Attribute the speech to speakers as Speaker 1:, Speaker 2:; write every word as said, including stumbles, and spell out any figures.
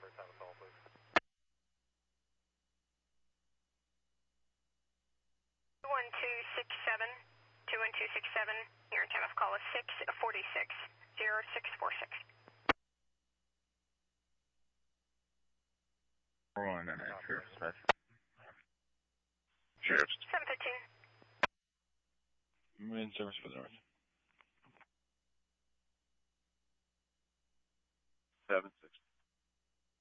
Speaker 1: one two six seven, two one two six seven, your time of call is six forty-six, zero six four six.
Speaker 2: One and a half, Sheriff Dispatch. Sheriff's.
Speaker 1: seven fifteen.
Speaker 2: In service for the north. Seven